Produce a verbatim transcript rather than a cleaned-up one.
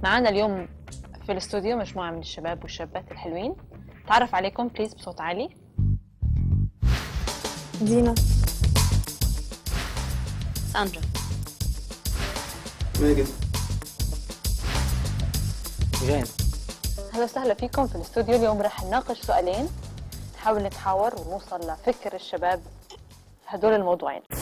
معانا اليوم في الاستوديو مجموعة من الشباب والشابات الحلوين. تعرف عليكم بليز بصوت عالي. دينا، ساندرا، ماجد، جين. أهلا وسهلا فيكم في الاستوديو. اليوم رح نناقش سؤالين، نحاول نتحاور ونوصل لفكر الشباب هدول الموضوعين.